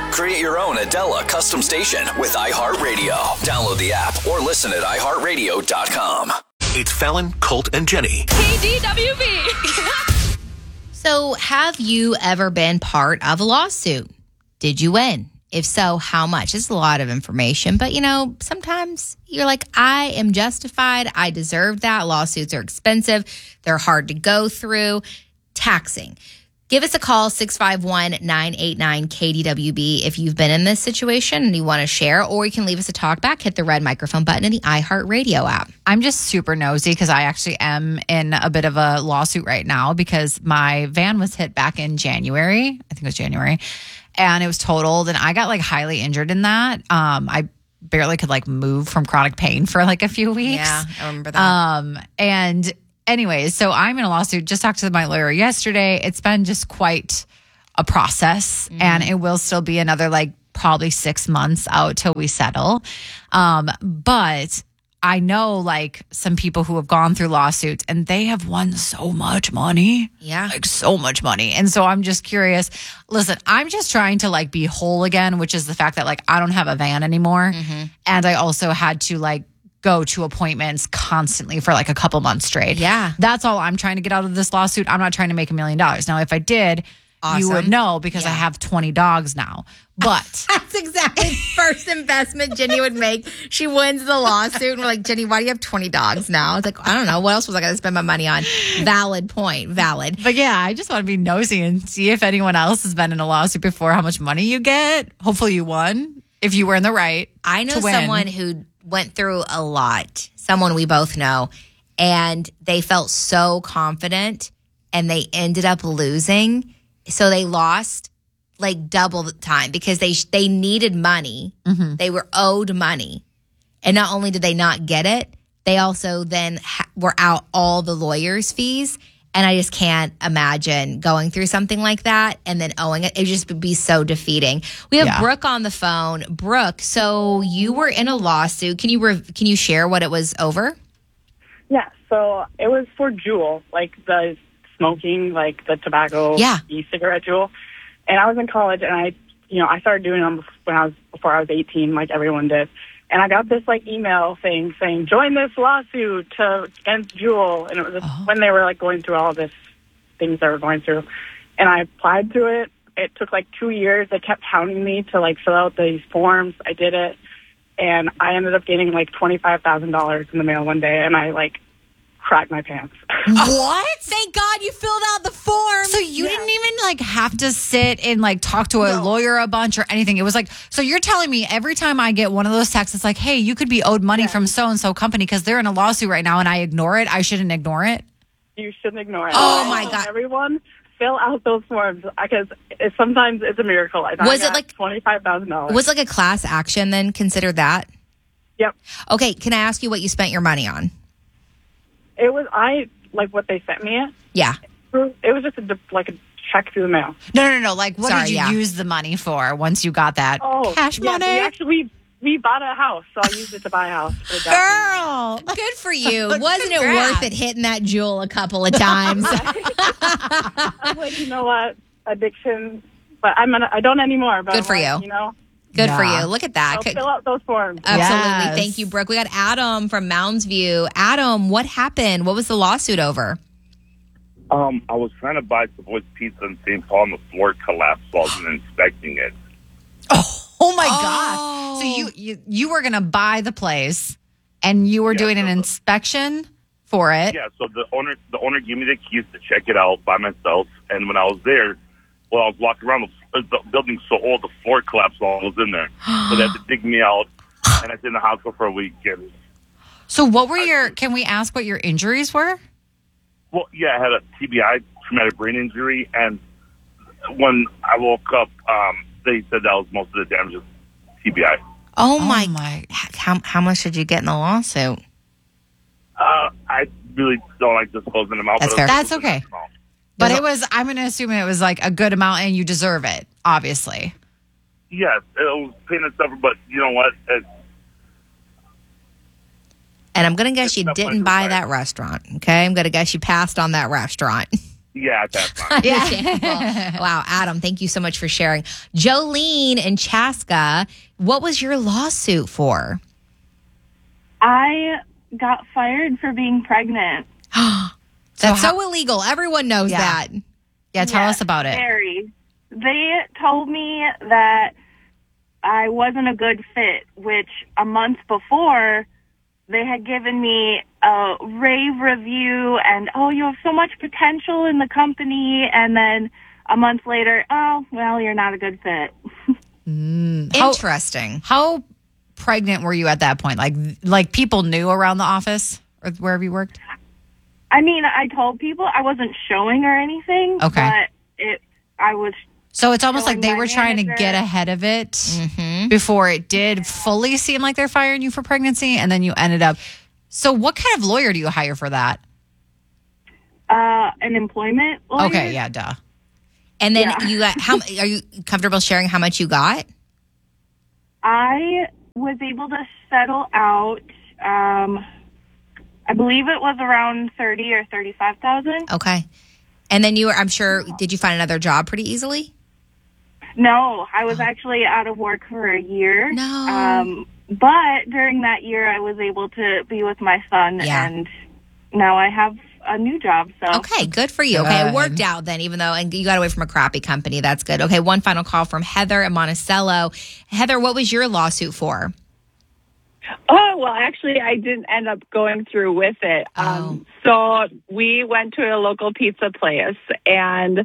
Create your own Adela custom station with iHeartRadio. Download the app or listen at iHeartRadio.com. It's Fallon, Colt, and Jenny. KDWB. So, have you ever been part of a lawsuit? Did you win? If so, how much? It's a lot of information, but sometimes you're like, I am justified. I deserve that. Lawsuits are expensive. They're hard to go through. Taxing. Give us a call, 651-989-KDWB, if you've been in this situation and you want to share, or you can leave us a talk back. Hit the red microphone button in the iHeartRadio app. I'm just super nosy because I actually am in a bit of a lawsuit right now because my van was hit back in January. I think it was January. And it was totaled, and I got highly injured in that. I barely could move from chronic pain for a few weeks. Yeah, I remember that. And anyways, so I'm in a lawsuit. Just talked to my lawyer yesterday. It's been just quite a process, and it will still be another probably 6 months out till we settle. But I know some people who have gone through lawsuits and they have won so much money. Yeah. So much money. And so I'm just curious. Listen, I'm just trying to be whole again, which is the fact that I don't have a van anymore. And I also had to go to appointments constantly for a couple months straight. Yeah. That's all I'm trying to get out of this lawsuit. I'm not trying to make $1 million. Now, if I did, awesome. You would know because I have 20 dogs now. But that's exactly the first investment Jenny would make. She wins the lawsuit, and we're like, Jenny, why do you have 20 dogs now? It's I don't know. What else was I going to spend my money on? Valid point. Valid. But yeah, I just want to be nosy and see if anyone else has been in a lawsuit before, how much money you get. Hopefully you won if you were in the right. I know someone who went through a lot, someone we both know, and they felt so confident and they ended up losing. So they lost double the time because they needed money. They were owed money. And not only did they not get it, they also then were out all the lawyers' fees. And I just can't imagine going through something like that and then owing it. It just would be so defeating. We have Brooke on the phone. Brooke, so you were in a lawsuit. Can you share what it was over? Yeah, so it was for Juul, the smoking, the tobacco, e-cigarette Juul. And I was in college, and I started doing them before I was 18, like everyone did. And I got this email saying join this lawsuit against Juul, and it was when they were going through all this things they were going through. And I applied to it. It took 2 years. They kept hounding me to fill out these forms. I did it, and I ended up getting $25,000 in the mail one day, and I cracked my pants. What? Thank God you filled out the form. So you didn't even have to sit and talk to a lawyer a bunch or anything. It was so you're telling me every time I get one of those texts, it's hey, you could be owed money from so-and-so company because they're in a lawsuit right now and I ignore it. I shouldn't ignore it. You shouldn't ignore it. Oh my God. Everyone fill out those forms because sometimes it's a miracle. Was it $25,000? Was a class action then considered that? Yep. Okay. Can I ask you what you spent your money on? It was what they sent me it. Yeah. It was just a check through the mail. No. What did you use the money for once you got that cash money? We bought a house, so I used it to buy a house. Girl, good for you. Wasn't it worth it hitting that Juul a couple of times? I'm you know what? Addiction. But I don't anymore. But good for you. Good for you. Look at that. So fill out those forms. Absolutely. Yes. Thank you, Brooke. We got Adam from Mounds View. Adam, what happened? What was the lawsuit over? I was trying to buy Savoy's Pizza in St. Paul, and the floor collapsed while I was inspecting it. Oh my God! So you were going to buy the place, and you were doing an inspection for it. Yeah. So the owner gave me the keys to check it out by myself, and when I was there, I was walking around. The building's so old, the floor collapsed while I was in there, so they had to dig me out, and I was in the hospital for a week. So what were can we ask what your injuries were? Well, yeah, I had a TBI, traumatic brain injury, and when I woke up, they said that was most of the damage of TBI. Oh my! How much did you get in the lawsuit? I really don't like disclosing them out. That's fair. That's okay. But I'm going to assume it was a good amount and you deserve it, obviously. Yes, it was pain and stuff, but you know what? And I'm going to guess you didn't buy that restaurant, okay? I'm going to guess you passed on that restaurant. Yeah, that's fine. Yeah. Wow, Adam, thank you so much for sharing. Jolene in Chaska, what was your lawsuit for? I got fired for being pregnant. That's so illegal. Everyone knows that. Yeah, tell us about it. Very. They told me that I wasn't a good fit, which a month before they had given me a rave review and, oh, you have so much potential in the company. And then a month later, oh, well, you're not a good fit. Interesting. How pregnant were you at that point? Like people knew around the office or wherever you worked? I mean, I told people I wasn't showing or anything. Okay. But I was. So it's almost like they were trying to get ahead of it before it did fully seem like they're firing you for pregnancy, and then you ended up. So what kind of lawyer do you hire for that? An employment lawyer. Okay, yeah, duh. And then you got are you comfortable sharing how much you got? I was able to settle out. I believe it was around $30,000 or $35,000. Okay. And then I'm sure, did you find another job pretty easily? No, I was actually out of work for a year. No. But during that year, I was able to be with my son, and now I have a new job. So okay, good for you. Okay, it worked out then, even though and you got away from a crappy company. That's good. Okay, one final call from Heather in Monticello. Heather, what was your lawsuit for? Oh, well, actually, I didn't end up going through with it. So we went to a local pizza place, and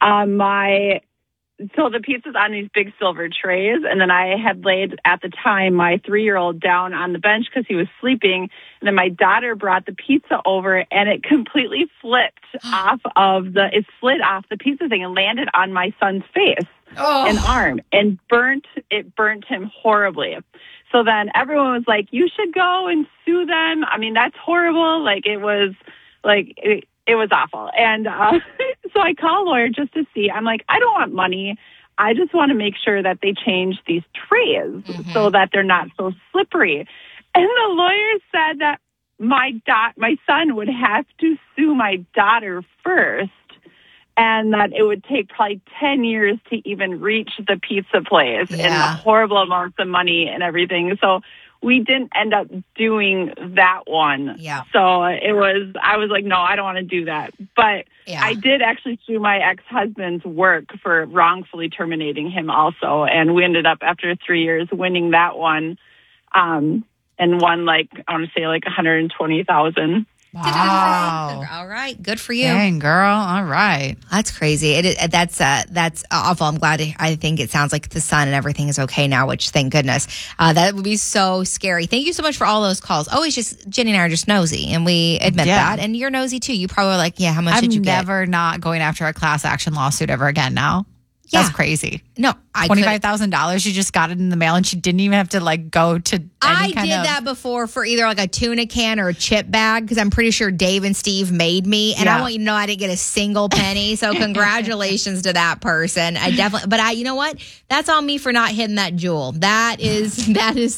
so the pizza's on these big silver trays, and then I had laid, at the time, my 3-year-old down on the bench because he was sleeping, and then my daughter brought the pizza over, and it completely flipped it slid off the pizza thing and landed on my son's face and arm, and it burnt him horribly. So then everyone was like, you should go and sue them. I mean, that's horrible. It was awful. And so I call a lawyer just to see. I'm like, I don't want money. I just want to make sure that they change these trays so that they're not so slippery. And the lawyer said that my son would have to sue my daughter first, and that it would take probably 10 years to even reach the pizza place and horrible amounts of money and everything. So we didn't end up doing that one. Yeah. So I was like, no, I don't want to do that. But I did actually sue my ex-husband's work for wrongfully terminating him also. And we ended up, after 3 years, winning that one. And won, I want to say, $120,000. Wow. All right. Good for you. Dang, girl. All right. That's crazy. That's awful. I'm glad. I think it sounds like the son and everything is okay now, which thank goodness. That would be so scary. Thank you so much for all those calls. Always just, Jenny and I are just nosy, and we admit that. And you're nosy too. You probably are like, how much did you get? I'm never not going after a class action lawsuit ever again now. That's crazy. No, $25,000. She just got it in the mail, and she didn't even have to go to. I did that before for either a tuna can or a chip bag, because I'm pretty sure Dave and Steve made me, and I want you to know I didn't get a single penny. So congratulations to that person. I definitely, but you know what? That's on me for not hitting that jewel. That's on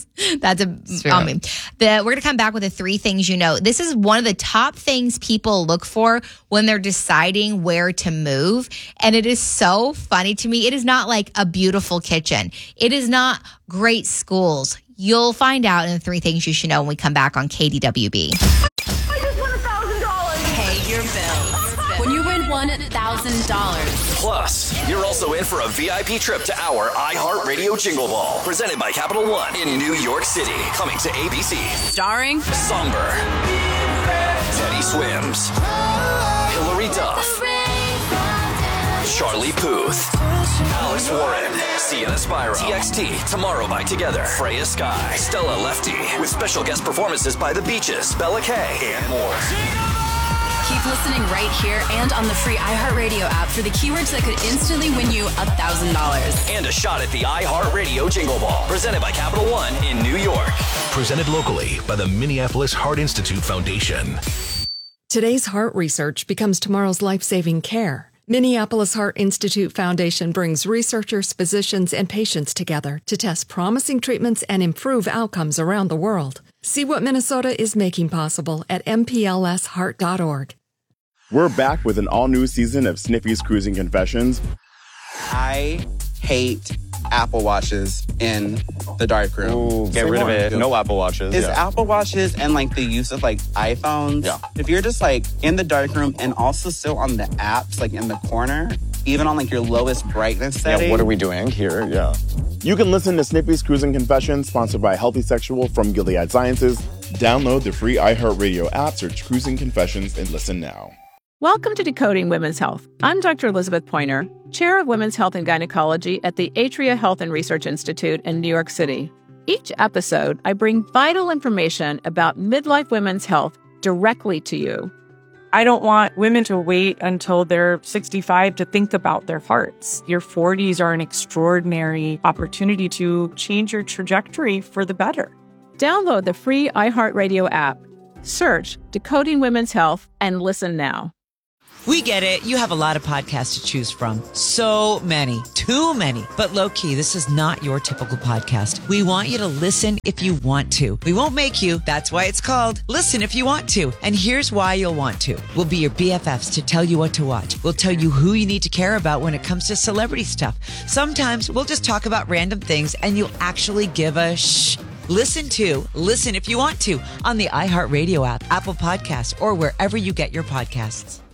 me. We're gonna come back with the 3 things you know. This is one of the top things people look for when they're deciding where to move, and it is so funny to me. It is not like a beautiful kitchen. It is not great schools. You'll find out in the 3 things you should know when we come back on KDWB. I just won $1,000. Pay your bills. When you win $1,000. Plus, you're also in for a VIP trip to our iHeartRadio Jingle Ball, presented by Capital One in New York City, coming to ABC. Starring Somber, Teddy Swims, Hillary Duff, Charlie Puth, Alex Warren, Sienna Spyro, TXT, Tomorrow by Together, Freya Sky, Stella Lefty, with special guest performances by The Beaches, Bella Kay, and more. Keep listening right here and on the free iHeartRadio app for the keywords that could instantly win you $1,000. And a shot at the iHeartRadio Jingle Ball, presented by Capital One in New York. Presented locally by the Minneapolis Heart Institute Foundation. Today's heart research becomes tomorrow's life-saving care. Minneapolis Heart Institute Foundation brings researchers, physicians, and patients together to test promising treatments and improve outcomes around the world. See what Minnesota is making possible at mplsheart.org. We're back with an all-new season of Sniffy's Cruising Confessions. I hate Apple Watches in the darkroom. Ooh, get rid of it. No Apple Watches. It's Apple Watches and like the use of like iPhones. Yeah. If you're just like in the darkroom and also still on the apps, like in the corner, even on like your lowest brightness setting. Yeah, what are we doing here? Yeah. You can listen to Sniffy's Cruising Confessions, sponsored by Healthy Sexual from Gilead Sciences. Download the free iHeartRadio app, search Cruising Confessions, and listen now. Welcome to Decoding Women's Health. I'm Dr. Elizabeth Pointer, Chair of Women's Health and Gynecology at the Atria Health and Research Institute in New York City. Each episode, I bring vital information about midlife women's health directly to you. I don't want women to wait until they're 65 to think about their hearts. Your 40s are an extraordinary opportunity to change your trajectory for the better. Download the free iHeartRadio app. Search Decoding Women's Health and listen now. We get it. You have a lot of podcasts to choose from. So many. Too many. But low-key, this is not your typical podcast. We want you to listen if you want to. We won't make you. That's why it's called Listen If You Want To. And here's why you'll want to. We'll be your BFFs to tell you what to watch. We'll tell you who you need to care about when it comes to celebrity stuff. Sometimes we'll just talk about random things and you'll actually give a shh. Listen If You Want To on the iHeartRadio app, Apple Podcasts, or wherever you get your podcasts.